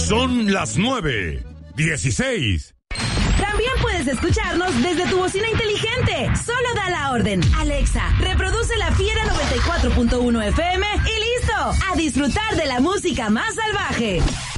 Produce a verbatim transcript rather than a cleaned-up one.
Son las nueve dieciséis. También puedes escucharnos desde tu bocina inteligente. Solo da la orden. Alexa, reproduce La Fiera noventa y cuatro punto uno F M y listo. A disfrutar de la música más salvaje.